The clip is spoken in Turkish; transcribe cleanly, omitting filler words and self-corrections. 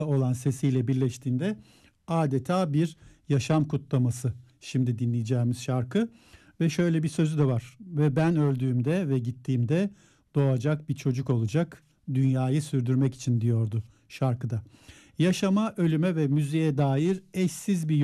olan sesiyle birleştiğinde adeta bir yaşam kutlaması. Şimdi dinleyeceğimiz şarkı ve şöyle bir sözü de var. Ve ben öldüğümde ve gittiğimde doğacak bir çocuk olacak dünyayı sürdürmek için diyordu şarkıda. Yaşama, ölüme ve müziğe dair eşsiz bir